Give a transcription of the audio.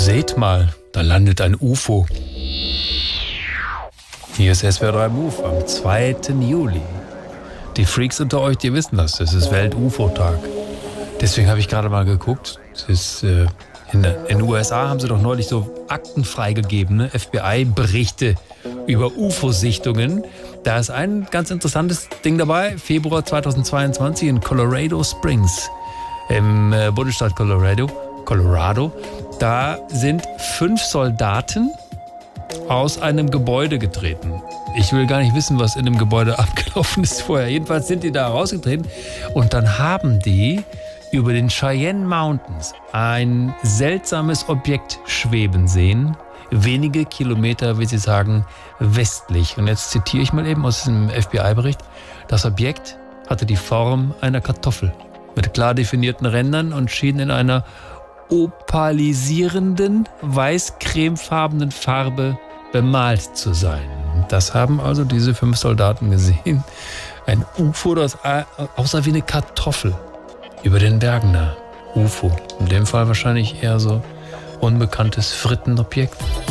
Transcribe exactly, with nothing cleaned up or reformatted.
Seht mal, da landet ein U F O. Hier ist S W R drei Move am zweiten Juli. Die Freaks unter euch, die wissen das. Das ist Welt-U F O-Tag. Deswegen habe ich gerade mal geguckt. Das ist, äh, in, in den U S A haben sie doch neulich so Akten freigegebene F B I-Berichte über U F O-Sichtungen. Da ist ein ganz interessantes Ding dabei. Februar zweitausendzweiundzwanzig in Colorado Springs im äh, Bundesstaat Colorado. Colorado. Da sind fünf Soldaten aus einem Gebäude getreten. Ich will gar nicht wissen, was in dem Gebäude abgelaufen ist vorher. Jedenfalls sind die da rausgetreten und dann haben die über den Cheyenne Mountains ein seltsames Objekt schweben sehen. Wenige Kilometer, wie sie sagen, westlich. Und jetzt zitiere ich mal eben aus diesem F B I-Bericht. Das Objekt hatte die Form einer Kartoffel mit klar definierten Rändern und schien in einer opalisierenden, weiß-cremefarbenen Farbe bemalt zu sein. Das haben also diese fünf Soldaten gesehen. Ein U F O, das aussah wie eine Kartoffel über den Bergen da. U F O. In dem Fall wahrscheinlich eher so unbekanntes Frittenobjekt.